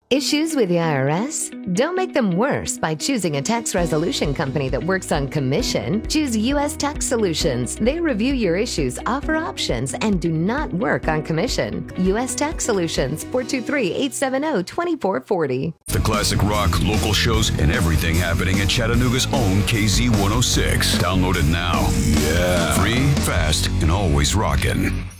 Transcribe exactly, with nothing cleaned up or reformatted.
Issues with the I R S? Don't make them worse by choosing a tax resolution company that works on commission. Choose U S Tax Solutions. They review your issues, offer options, and do not work on commission. U S Tax Solutions, four two three, eight seven zero, two four four zero. The classic rock, local shows, and everything happening at Chattanooga's own K Z one oh six. Download it now. Yeah. Free, fast, and always rockin'.